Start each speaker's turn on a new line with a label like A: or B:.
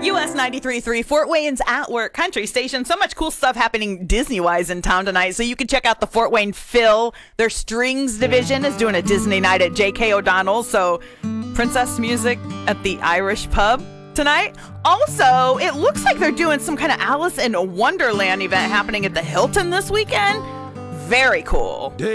A: US 93.3, Fort Wayne's At Work Country Station. So much cool stuff happening Disney-wise in town tonight. So you can check out the Fort Wayne Phil. Their strings division is doing a Disney night at J.K. O'Donnell's. So princess music at the Irish pub tonight. Also, it looks like they're doing some kind of Alice in Wonderland event happening at the Hilton this weekend. Very cool.